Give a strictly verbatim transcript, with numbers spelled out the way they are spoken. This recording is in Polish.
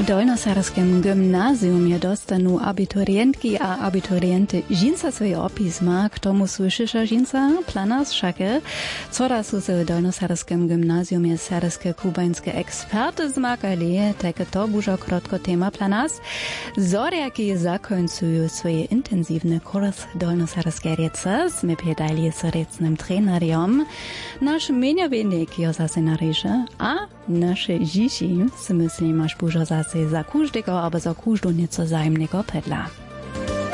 Dolnosarskem gymnazjumie dostanu abiturientki a abiturienty žinca swoje opisma, k tomu słyszyša žinca planas šake, co da su se w Dolnosarskem gymnazjumie serskie kubańskie eksperty zmakali, tak to bužo krotko tema planas, zorjaki zakońcują swoje intensywny kurs Dolnosarskie rece, sme piedali z recnym treneriom, nasz meniowenik jo zase naryše, a nasze dzieci, si myslím, až bužo zase za každego, aber za každú nieco zájemného pedla.